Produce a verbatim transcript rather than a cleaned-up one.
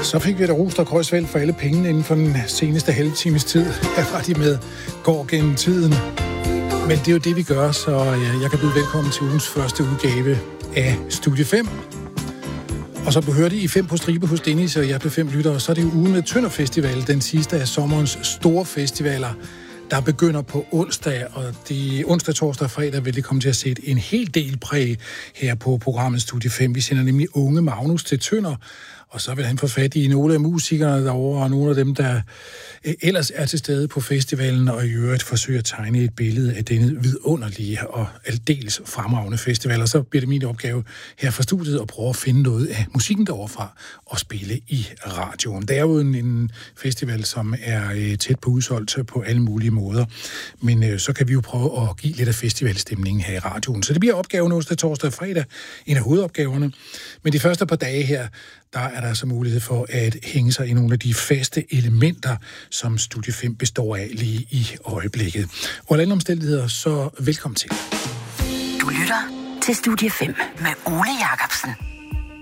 Så fik vi et Rust og Kreuzfeldt for alle pengene inden for den seneste halve times tid. Her var de med Går gennem tiden. Men det er jo det, vi gør, så jeg kan byde velkommen til ugens første udgave af Studie fem. Og så behørte I fem på stribe hos Dennis, og jeg blev fem lyttere. Så er det jo ugen med Tønder Festival, den sidste af sommerens store festivaler, der begynder på onsdag, og de onsdag, torsdag og fredag vil det komme til at sætte en hel del præg her på programmet Studie fem. Vi sender nemlig unge Magnus til Tønder, og så vil han få fat i nogle af musikerne derovre, og nogle af dem, der ellers er til stede på festivalen, og i øvrigt forsøger at tegne et billede af denne vidunderlige og aldeles fremragende festival. Og så bliver det min opgave her fra studiet at prøve at finde noget af musikken deroverfra og spille i radioen. Det er jo en, en festival, som er tæt på udsolgt på alle mulige måder, men øh, så kan vi jo prøve at give lidt af festivalstemningen her i radioen. Så det bliver opgaven onsdag, torsdag og fredag, en af hovedopgaverne. Men de første par dage her, der er der så mulighed for at hænge sig i nogle af de faste elementer, som Studie fem består af lige i øjeblikket. Under alle omstændigheder, så velkommen til. Du lytter til Studie fem med Ole Jacobsen.